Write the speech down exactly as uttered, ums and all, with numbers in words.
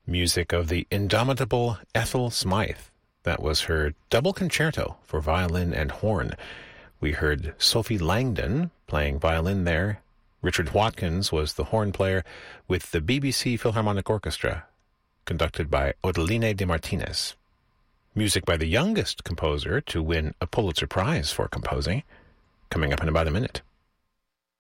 Music of the indomitable Ethel Smythe. That was her double concerto for violin and horn. We heard Sophie Langdon playing violin there. Richard Watkins was the horn player with the B B C Philharmonic Orchestra, conducted by Odeline de Martinez. Music by the youngest composer to win a Pulitzer Prize for composing, coming up in about a minute.